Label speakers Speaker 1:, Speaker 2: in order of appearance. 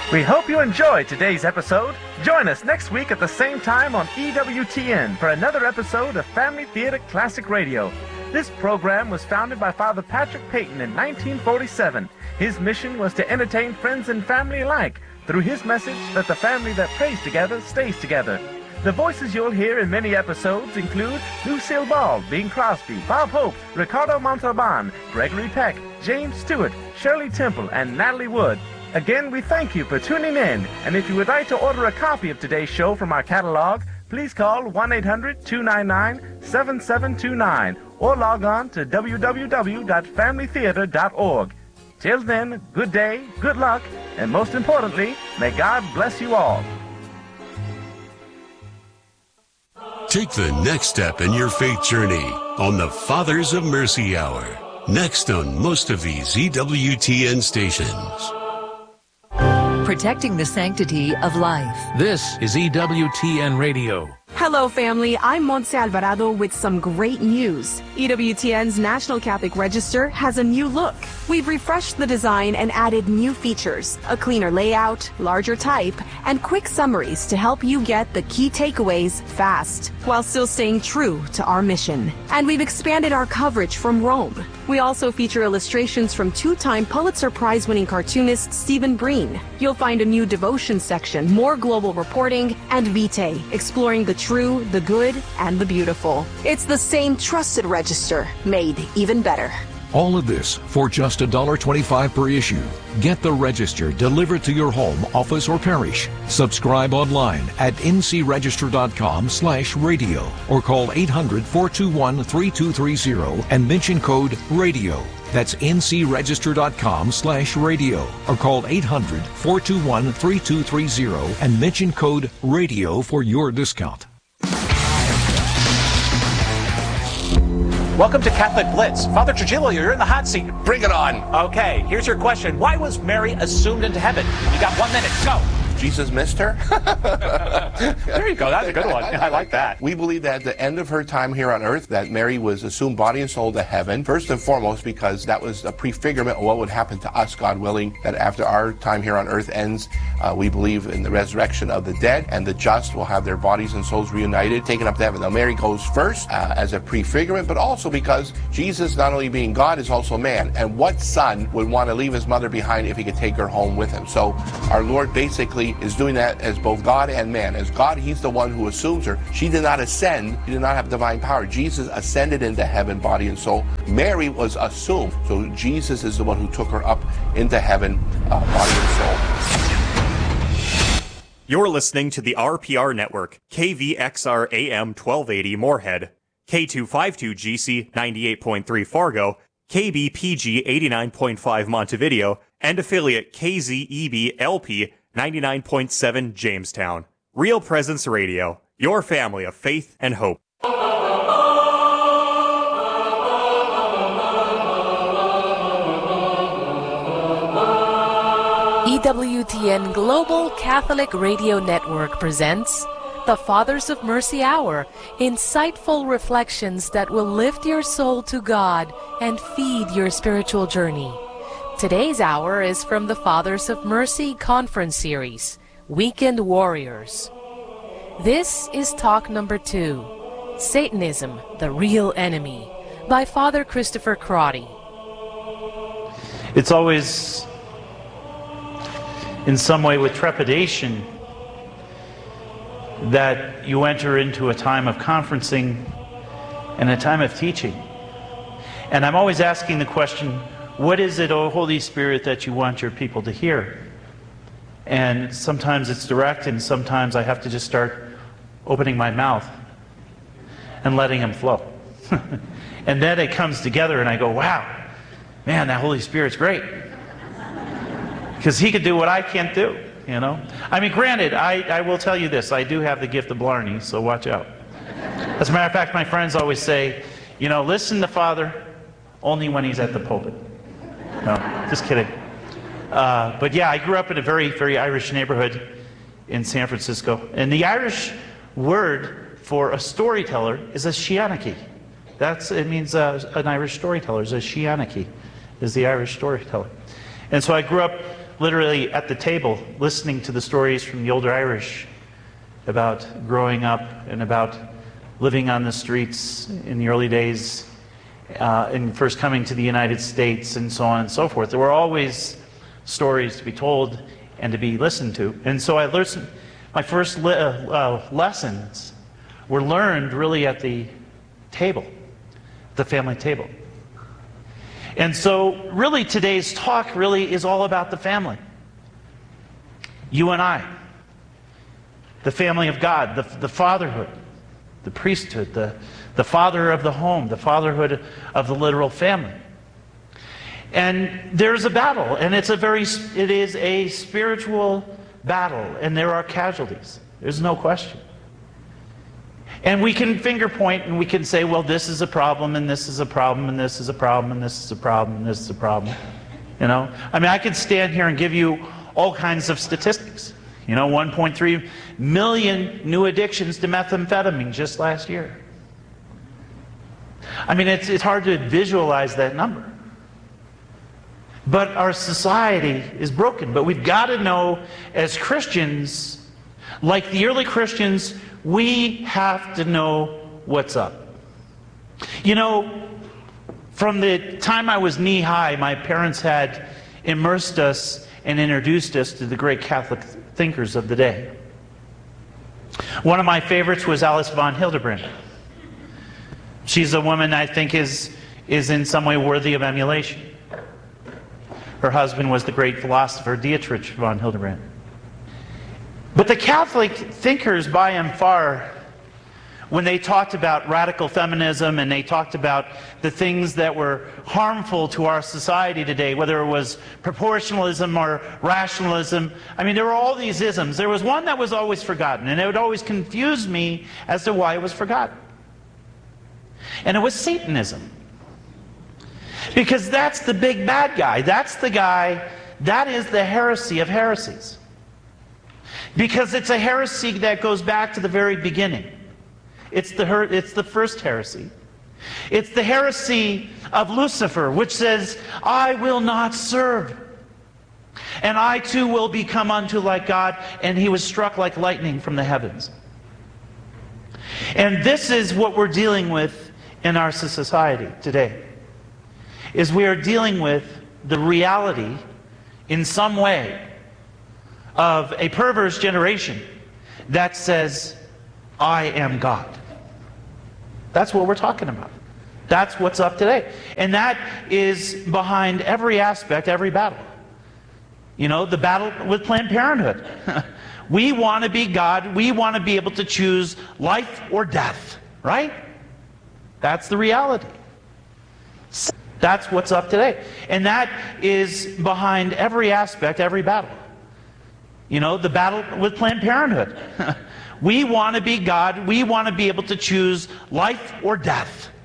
Speaker 1: We hope you enjoyed today's episode. Join us next week at the same time on EWTN for another episode of Family Theater Classic Radio. This program was founded by Father Patrick Peyton in 1947. His mission was to entertain friends and family alike through his message that the family that prays together stays together. The voices you'll hear in many episodes include Lucille Ball, Bing Crosby, Bob Hope, Ricardo Montalban, Gregory Peck, James Stewart, Shirley Temple, and Natalie Wood. Again, we thank you for tuning in, and if you would like to order a copy of today's show from our catalog, please call 1-800-299-7729 or log on to www.familytheater.org. Till then, good day, good luck, and most importantly, may God bless you all.
Speaker 2: Take the next step in your faith journey on the Fathers of Mercy Hour. Next on most of these EWTN stations.
Speaker 3: Protecting the sanctity of life.
Speaker 4: This is EWTN Radio.
Speaker 5: Hello, family. I'm Montse Alvarado with some great news. EWTN's National Catholic Register has a new look. We've refreshed the design and added new features, a cleaner layout, larger type, and quick summaries to help you get the key takeaways fast, while still staying true to our mission. And we've expanded our coverage from Rome. We also feature illustrations from two-time Pulitzer Prize-winning cartoonist Stephen Breen. You'll find a new devotion section, more global reporting, and Vitae, exploring the true, the good, and the beautiful. It's the same trusted register, made even better.
Speaker 4: All of this for just $1.25 per issue. Get the Register delivered to your home, office, or parish. Subscribe online at ncregister.com/radio or call 800-421-3230 and mention code RADIO. That's ncregister.com/radio or call 800-421-3230 and mention code RADIO for your discount.
Speaker 6: Welcome to Catholic Blitz. Father Trujillo, you're in the hot seat.
Speaker 7: Bring it on.
Speaker 6: Okay, here's your question. Why was Mary assumed into heaven? You got 1 minute. Go.
Speaker 7: Jesus missed her?
Speaker 6: There you go. That's a good one. I like that.
Speaker 7: We believe that at the end of her time here on earth, that Mary was assumed body and soul to heaven, first and foremost because that was a prefigurement of what would happen to us, God willing, that after our time here on earth ends, we believe in the resurrection of the dead, and the just will have their bodies and souls reunited, taken up to heaven. Now, Mary goes first as a prefigurement, but also because Jesus, not only being God, is also man. And what son would want to leave his mother behind if he could take her home with him? So our Lord basically is doing that as both God and man. As God, he's the one who assumes her. She did not ascend. She did not have divine power. Jesus ascended into heaven, body and soul. Mary was assumed. So Jesus is the one who took her up into heaven, body and soul.
Speaker 8: You're listening to the RPR Network, KVXR AM 1280 Moorhead, K252GC 98.3 Fargo, KBPG 89.5 Montevideo, and affiliate KZEB LP 99.7 Jamestown. Real Presence Radio, your family of faith and hope.
Speaker 9: EWTN Global Catholic Radio Network presents the Fathers of Mercy Hour, insightful reflections that will lift your soul to God and feed your spiritual journey. Today's hour is from the Fathers of Mercy Conference Series, Weekend Warriors. This is talk number 2, Satanism, the Real Enemy, by Father Christopher Crotty.
Speaker 10: It's always, in some way, with trepidation that you enter into a time of conferencing and a time of teaching. And I'm always asking the question, what is it, O Holy Spirit, that you want your people to hear? And sometimes it's direct, and sometimes I have to just start opening my mouth and letting them flow. And then it comes together and I go, wow, man, that Holy Spirit's great. Because he could do what I can't do, you know? I mean, granted, I will tell you this, I do have the gift of Blarney, so watch out. As a matter of fact, my friends always say, you know, listen to Father only when he's at the pulpit. No, just kidding. But yeah, I grew up in a very, very Irish neighborhood in San Francisco. And the Irish word for a storyteller is a shianaki. It means an Irish storyteller is a shianaki, is the Irish storyteller. And so I grew up literally at the table listening to the stories from the older Irish about growing up and about living on the streets in the early days and first coming to the United States and so on and so forth. There were always stories to be told and to be listened to. And so I listened. My first lessons were learned really at the table, the family table. And so really today's talk really is all about the family. You and I. The family of God, the fatherhood, the priesthood, the father of the home, the fatherhood of the literal family. And there's a battle, and it is a spiritual battle, and there are casualties. There's no question. And we can finger point and we can say, well, this is a problem, and this is a problem, and this is a problem, and this is a problem, and this is a problem. You know? I mean, I could stand here and give you all kinds of statistics. You know, 1.3 million new addictions to methamphetamine just last year. I mean, it's hard to visualize that number. But our society is broken. But we've got to know, as Christians, like the early Christians, we have to know what's up. You know, from the time I was knee-high, my parents had immersed us and introduced us to the great Catholic thinkers of the day. One of my favorites was Alice von Hildebrand. She's a woman I think is in some way worthy of emulation. Her husband was the great philosopher Dietrich von Hildebrand. But the Catholic thinkers by and far, when they talked about radical feminism and they talked about the things that were harmful to our society today, whether it was proportionalism or rationalism, I mean, there were all these isms. There was one that was always forgotten, and it would always confuse me as to why it was forgotten. And it was Satanism. Because that's the big bad guy. That's the guy, that is the heresy of heresies. Because it's a heresy that goes back to the very beginning. It's the first heresy. It's the heresy of Lucifer, which says, I will not serve. And I too will become unto like God. And he was struck like lightning from the heavens. And this is what we're dealing with in our society today. Is we are dealing with the reality in some way of a perverse generation that says, I am God. That's what we're talking about. That's what's up today. And that is behind every aspect, every battle. You know, the battle with Planned Parenthood. We want to be God. We want to be able to choose life or death, right? That's the reality. That's what's up today. And that is behind every aspect, every battle. You know, the battle with Planned Parenthood. We want to be God. We want to be able to choose life or death.